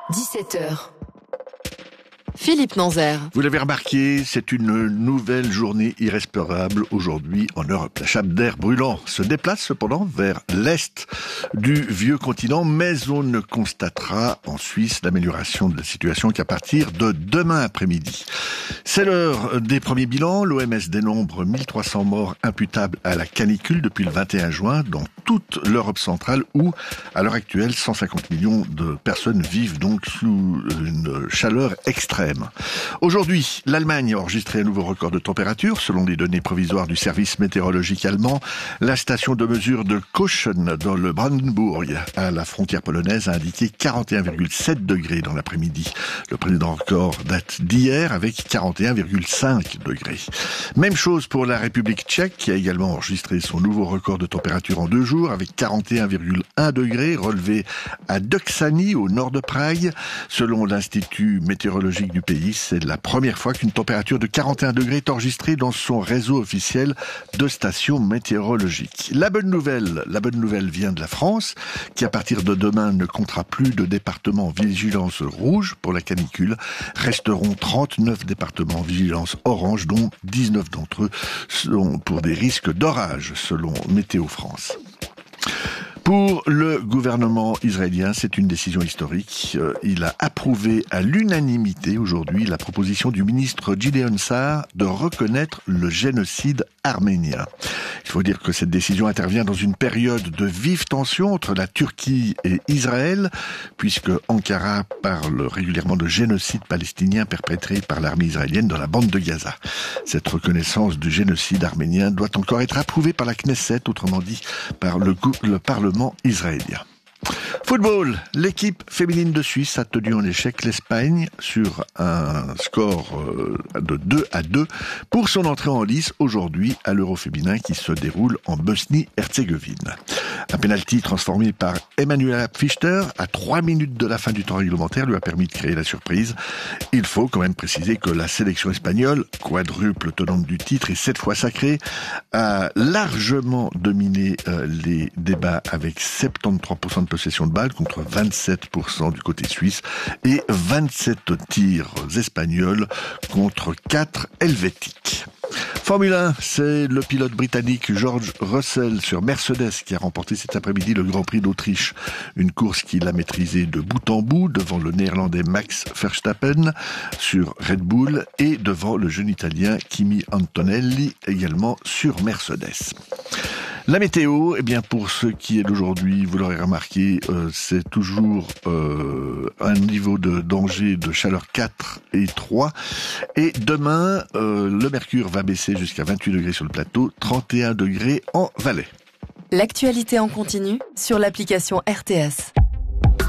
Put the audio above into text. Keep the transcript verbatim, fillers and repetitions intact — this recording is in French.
dix-sept heures. Philippe Nanzer. Vous l'avez remarqué, c'est une nouvelle journée irrespirable aujourd'hui en Europe. La chape d'air brûlant se déplace cependant vers l'est du vieux continent, mais on ne constatera en Suisse l'amélioration de la situation qu'à partir de demain après-midi. C'est l'heure des premiers bilans. L'O M S dénombre mille trois cents morts imputables à la canicule depuis le vingt et un juin dans toute l'Europe centrale où, à l'heure actuelle, cent cinquante millions de personnes vivent donc sous une chaleur extrême. Aujourd'hui, l'Allemagne a enregistré un nouveau record de température. Selon les données provisoires du service météorologique allemand, la station de mesure de Cauchen dans le Brandenburg, à la frontière polonaise, a indiqué quarante et un virgule sept degrés dans l'après-midi. Le précédent record date d'hier avec quarante et un virgule cinq degrés. Même chose pour la République tchèque qui a également enregistré son nouveau record de température en deux jours avec quarante et un virgule un degrés relevé à Doksany au nord de Prague. Selon l'Institut météorologique du pays, c'est la première fois qu'une température de quarante et un degrés est enregistrée dans son réseau officiel de stations météorologiques. La bonne nouvelle, la bonne nouvelle vient de la France, qui à partir de demain ne comptera plus de départements en vigilance rouge pour la canicule. Resteront trente-neuf départements en vigilance orange, dont dix-neuf d'entre eux sont pour des risques d'orage, selon Météo France. Pour le gouvernement israélien, c'est une décision historique. Il a approuvé à l'unanimité aujourd'hui la proposition du ministre Gideon Sa'ar de reconnaître le génocide arménien. Il faut dire que cette décision intervient dans une période de vive tension entre la Turquie et Israël, puisque Ankara parle régulièrement de génocide palestinien perpétré par l'armée israélienne dans la bande de Gaza. Cette reconnaissance du génocide arménien doit encore être approuvée par la Knesset, autrement dit par le, le Parlement israélien. Football, l'équipe féminine de Suisse a tenu en échec l'Espagne sur un score de deux à deux pour son entrée en lice aujourd'hui à l'Euro féminin qui se déroule en Bosnie-Herzégovine. Un pénalty transformé par Emanuela Pfister à trois minutes de la fin du temps réglementaire lui a permis de créer la surprise. Il faut quand même préciser que la sélection espagnole, quadruple tenante du titre et sept fois sacrée, a largement dominé euh, les débats avec soixante-treize pour cent de possession de balle contre vingt-sept pour cent du côté suisse et vingt-sept tirs espagnols contre quatre helvétiques. Formule un, c'est le pilote britannique George Russell sur Mercedes qui a remporté cet après-midi le Grand Prix d'Autriche. Une course qu'il a maîtrisée de bout en bout devant le néerlandais Max Verstappen sur Red Bull et devant le jeune italien Kimi Antonelli également sur Mercedes. La météo, eh bien pour ce qui est d'aujourd'hui, vous l'aurez remarqué, euh, c'est toujours euh, un niveau de danger de chaleur quatre et trois. Et demain, euh, le mercure va baisser jusqu'à vingt-huit degrés sur le plateau, trente et un degrés en Valais. L'actualité en continu sur l'application R T S.